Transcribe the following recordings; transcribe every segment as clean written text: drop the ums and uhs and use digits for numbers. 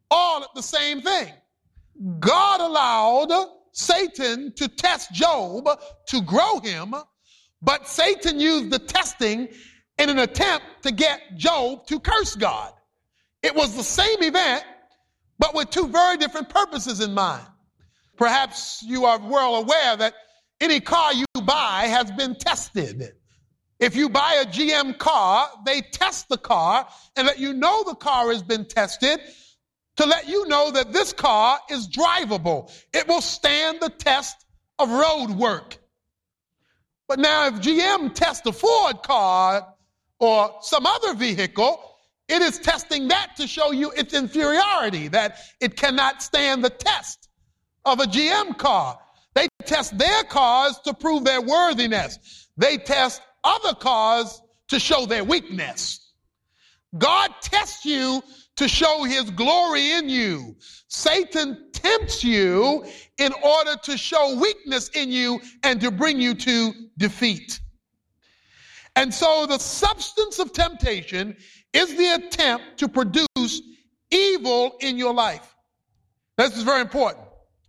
all at the same thing. God allowed Satan to test Job to grow him, but Satan used the testing in an attempt to get Job to curse God. It was the same event, but with two very different purposes in mind. Perhaps you are well aware that any car you buy has been tested. If you buy a GM car, they test the car and let you know the car has been tested to let you know that this car is drivable. It will stand the test of road work. But now if GM tests a Ford car or some other vehicle, it is testing that to show you its inferiority, that it cannot stand the test of a GM car. They test their cars to prove their worthiness. They test other cars to show their weakness. God tests you to show his glory in you. Satan tempts you in order to show weakness in you and to bring you to defeat. And so the substance of temptation is the attempt to produce evil in your life. This is very important.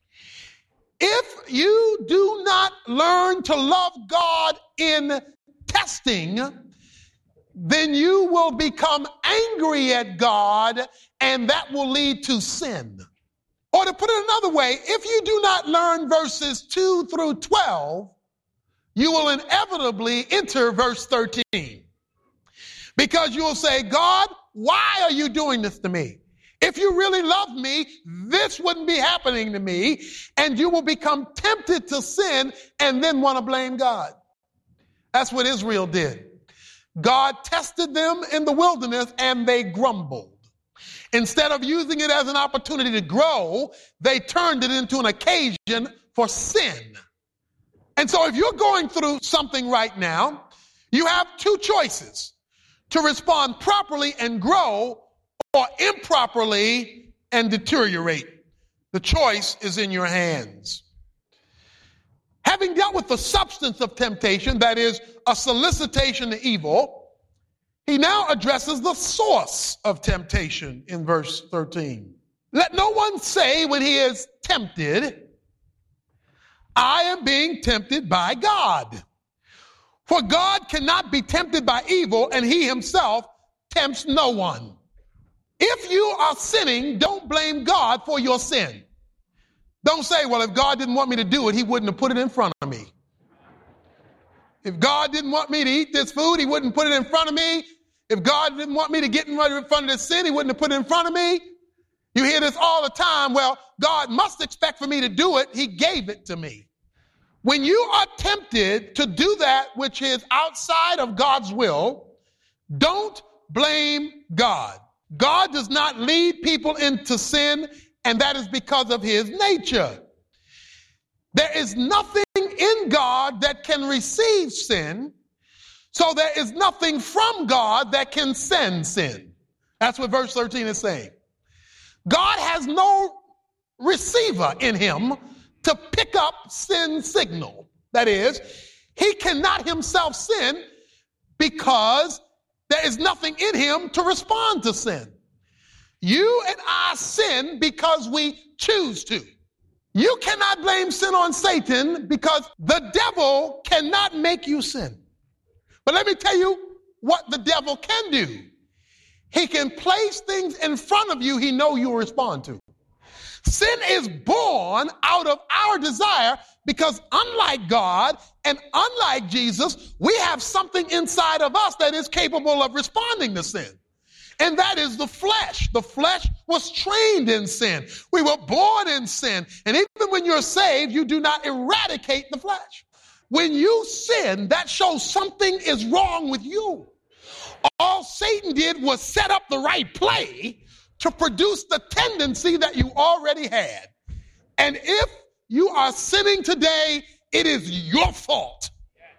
If you do not learn to love God in testing, then you will become angry at God, and that will lead to sin. Or to put it another way, if you do not learn verses 2 through 12, you will inevitably enter verse 13. Because you will say, God, why are you doing this to me? If you really love me, this wouldn't be happening to me. And you will become tempted to sin and then want to blame God. That's what Israel did. God tested them in the wilderness and they grumbled. Instead of using it as an opportunity to grow, they turned it into an occasion for sin. And so if you're going through something right now, you have two choices: to respond properly and grow, or improperly and deteriorate. The choice is in your hands. Having dealt with the substance of temptation, that is, a solicitation to evil, he now addresses the source of temptation in verse 13. Let no one say when he is tempted, I am being tempted by God. For God cannot be tempted by evil, and he himself tempts no one. If you are sinning, don't blame God for your sin. Don't say, well, if God didn't want me to do it, he wouldn't have put it in front of me. If God didn't want me to eat this food, he wouldn't put it in front of me. If God didn't want me to get in front of this sin, he wouldn't have put it in front of me. You hear this all the time. Well, God must expect for me to do it. He gave it to me. When you are tempted to do that which is outside of God's will, don't blame God. God does not lead people into sin, and that is because of his nature. There is nothing in God that can receive sin, so there is nothing from God that can send sin. That's what verse 13 is saying. God has no receiver in him to pick up sin signal. That is, he cannot himself sin because there is nothing in him to respond to sin. You and I sin because we choose to. You cannot blame sin on Satan because the devil cannot make you sin. But let me tell you what the devil can do. He can place things in front of you he knows you'll respond to. Sin is born out of our desire because unlike God and unlike Jesus, we have something inside of us that is capable of responding to sin. And that is the flesh. The flesh was trained in sin. We were born in sin. And even when you're saved, you do not eradicate the flesh. When you sin, that shows something is wrong with you. All Satan did was set up the right play to produce the tendency that you already had. And if you are sinning today, it is your fault.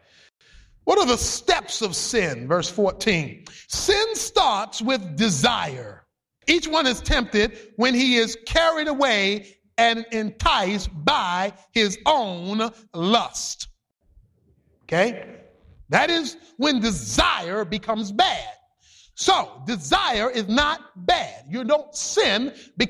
What are the steps of sin? Verse 14. Sin starts with desire. Each one is tempted when he is carried away and enticed by his own lust. Okay? That is when desire becomes bad. So, desire is not bad. You don't sin because